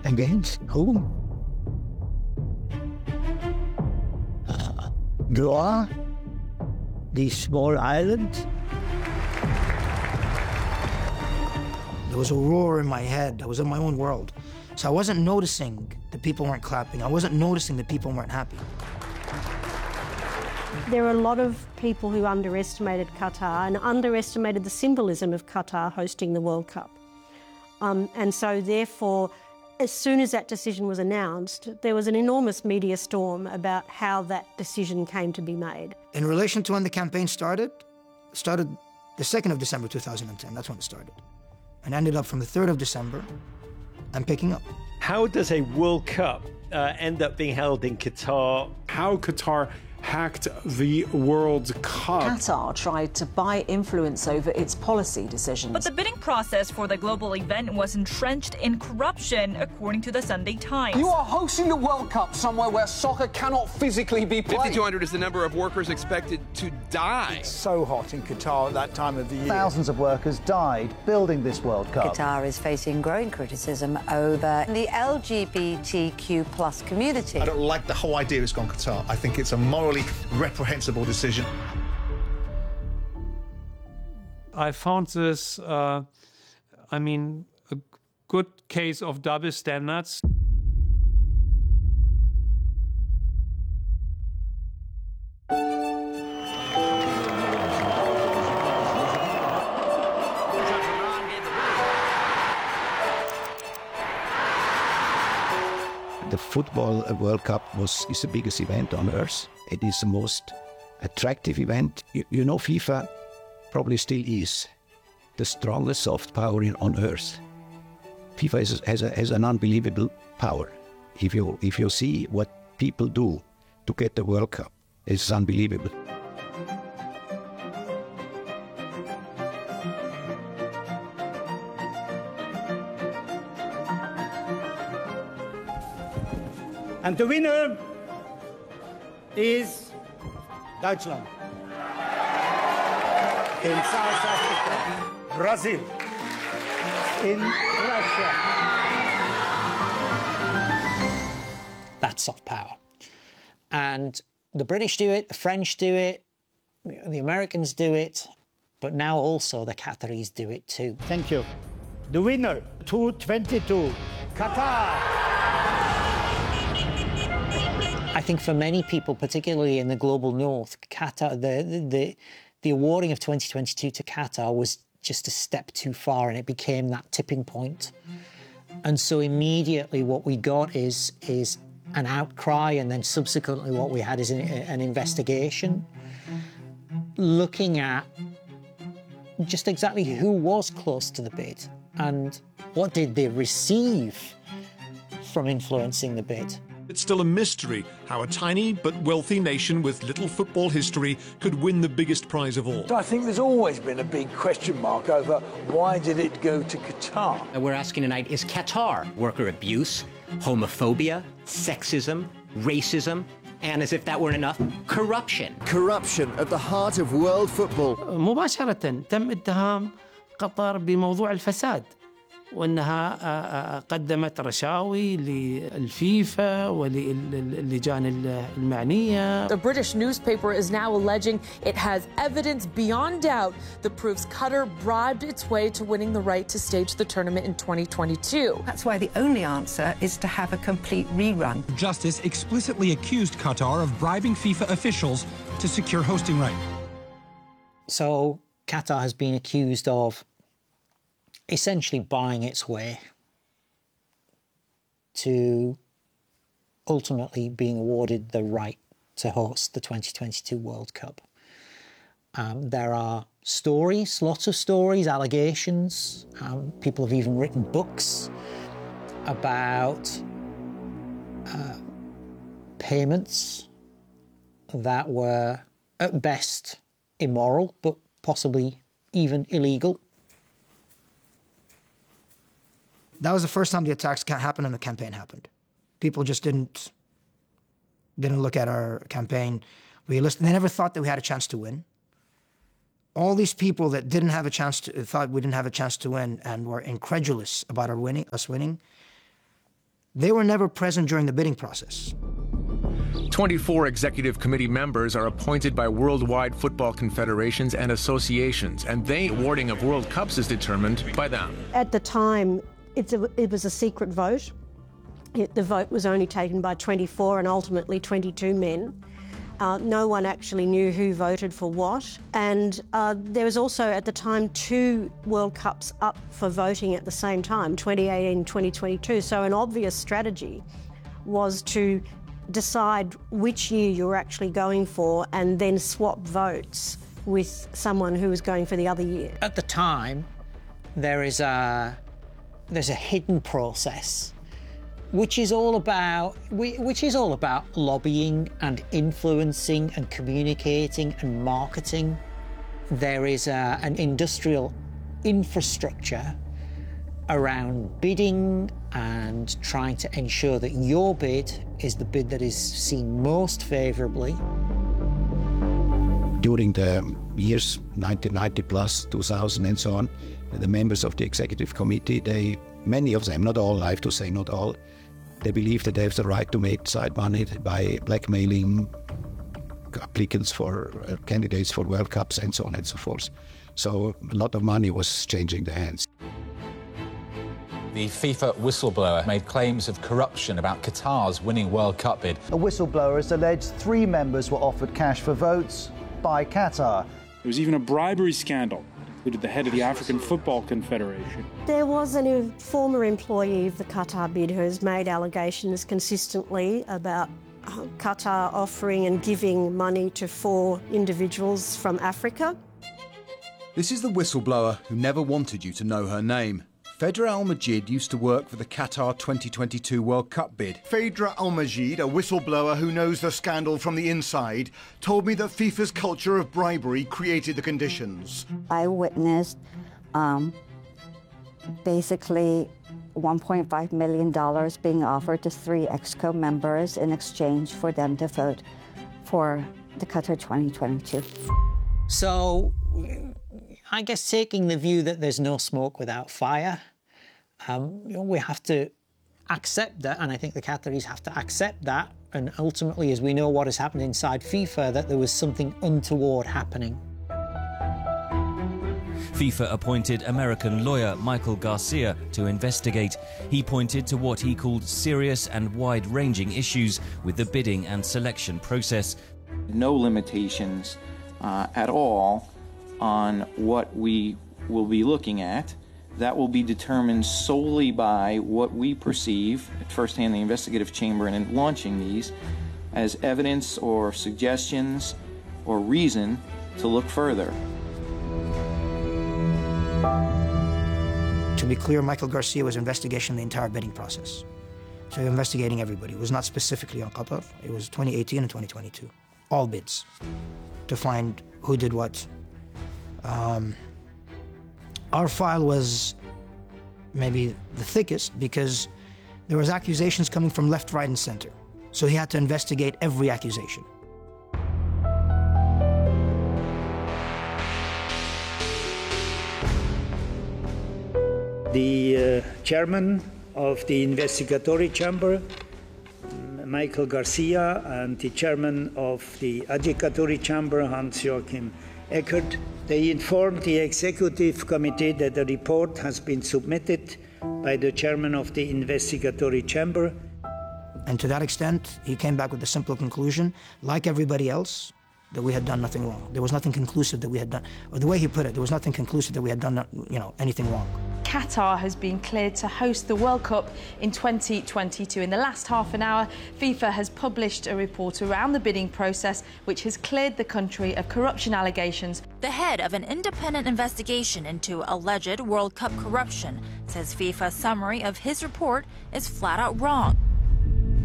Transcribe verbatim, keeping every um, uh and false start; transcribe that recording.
Against whom? Uh, Goa? These small islands? There was a roar in my head. I was in my own world. So I wasn't noticing that people weren't clapping. I wasn't noticing that people weren't happy. There are a lot of people who underestimated Qatar and underestimated the symbolism of Qatar hosting the World Cup. Um, and so therefore, as soon as that decision was announced, there was an enormous media storm about how that decision came to be made. In relation to when the campaign started, it started the second of December two thousand ten, that's when it started. And ended up from the third of December and picking up. How does a World Cup uh, end up being held in Qatar? How Qatar hacked the World Cup. Qatar tried to buy influence over its policy decisions. But the bidding process for the global event was entrenched in corruption, according to the Sunday Times. You are hosting the World Cup somewhere where soccer cannot physically be played. fifty-two hundred is the number of workers expected to die. It's so hot in Qatar at that time of the year. Thousands of workers died building this World Cup. Qatar is facing growing criticism over the L G B T Q plus community. I don't like the whole idea it's gone Qatar. I think it's a morally reprehensible decision. I found this, uh, I mean, a good case of double standards. The Football World Cup was is the biggest event on earth. It is the most attractive event. You, you know, FIFA probably still is the strongest soft power in, on earth. FIFA is, has, a, has an unbelievable power. If you, if you see what people do to get the World Cup, it's unbelievable. And the winner is Deutschland. In South Africa, Brazil, in Russia. That's soft power. And the British do it, the French do it, the Americans do it, but now also the Qataris do it too. Thank you. The winner, two twenty-two, Qatar. I think for many people, particularly in the global north, Qatar, the, the, the awarding of twenty twenty-two to Qatar was just a step too far, and it became that tipping point. And so immediately what we got is, is an outcry, and then subsequently what we had is an, an investigation looking at just exactly who was close to the bid and what did they receive from influencing the bid. It's still a mystery how a tiny but wealthy nation with little football history could win the biggest prize of all. I think there's always been a big question mark over why did it go to Qatar? We're asking tonight, is Qatar worker abuse, homophobia, sexism, racism, and as if that weren't enough, corruption? Corruption at the heart of world football. مباشرة تم اتهام قطر بموضوع الفساد. وأنها قدمت رشاوي للفيفا وللجان المعنية. The British newspaper is now alleging it has evidence beyond doubt that proves Qatar bribed its way to winning the right to stage the tournament in twenty twenty-two. That's why the only answer is to have a complete rerun. Justice explicitly accused Qatar of bribing FIFA officials to secure hosting right. So Qatar has been accused of essentially buying its way to ultimately being awarded the right to host the twenty twenty-two World Cup. Um, there are stories, lots of stories, allegations. Um, people have even written books about uh, payments that were at best immoral, but possibly even illegal. That was the first time the attacks happened and the campaign happened. People just didn't didn't look at our campaign. We listened. They never thought that we had a chance to win. All these people that didn't have a chance to thought we didn't have a chance to win and were incredulous about our winning, us winning, They were never present during the bidding process. twenty-four executive committee members are appointed by worldwide football confederations and associations, and the awarding of World Cups is determined by them. At the time, it's a, it was a secret vote. It, the vote was only taken by twenty-four and ultimately twenty-two men. Uh, no one actually knew who voted for what. And uh, there was also, at the time, two World Cups up for voting at the same time, twenty eighteen and twenty twenty-two. So an obvious strategy was to decide which year you were actually going for and then swap votes with someone who was going for the other year. At the time, there is a, there's a hidden process which is all about which is all about lobbying and influencing and communicating and marketing. There is a, an industrial infrastructure around bidding and trying to ensure that your bid is the bid that is seen most favourably. During the years nineteen ninety plus, two thousand and so on, the members of the executive committee, they, many of them, not all, I have to say not all, they believe that they have the right to make side money by blackmailing applicants for uh, candidates for World Cups and so on and so forth. So a lot of money was changing their hands. The FIFA whistleblower made claims of corruption about Qatar's winning World Cup bid. A whistleblower has alleged three members were offered cash for votes by Qatar. There was even a bribery scandal that included the head of the African Football Confederation. There was a former employee of the Qatar bid who has made allegations consistently about Qatar offering and giving money to four individuals from Africa. This is the whistleblower who never wanted you to know her name. Phaedra Al-Majid used to work for the Qatar twenty twenty-two World Cup bid. Phaedra Al-Majid, a whistleblower who knows the scandal from the inside, told me that FIFA's culture of bribery created the conditions. I witnessed um, basically one point five million dollars being offered to three ExCo members in exchange for them to vote for the Qatar twenty twenty-two. So, I guess taking the view that there's no smoke without fire, um, you know, we have to accept that, and I think the Qataris have to accept that, and ultimately, as we know what has happened inside FIFA, that there was something untoward happening. FIFA appointed American lawyer Michael Garcia to investigate. He pointed to what he called serious and wide-ranging issues with the bidding and selection process. No limitations uh, at all on what we will be looking at. That will be determined solely by what we perceive at firsthand the investigative chamber and in launching these as evidence or suggestions or reason to look further. To be clear, Michael Garcia was investigating the entire bidding process. So he was investigating everybody. It was not specifically on Qatar. It was twenty eighteen and twenty twenty-two. All bids to find who did what. Um, our file was maybe the thickest because there was accusations coming from left, right, and center. So he had to investigate every accusation. The uh, chairman of the investigatory chamber, Michael Garcia, and the chairman of the adjudicatory chamber, Hans-Joachim Eckert, they informed the executive committee that the report has been submitted by the chairman of the investigatory chamber. And to that extent, he came back with a simple conclusion, like everybody else, that we had done nothing wrong. There was nothing conclusive that we had done, or the way he put it, there was nothing conclusive that we had done, you know, anything wrong. Qatar has been cleared to host the World Cup in twenty twenty-two. In the last half an hour, FIFA has published a report around the bidding process, which has cleared the country of corruption allegations. The head of an independent investigation into alleged World Cup corruption says FIFA's summary of his report is flat out wrong.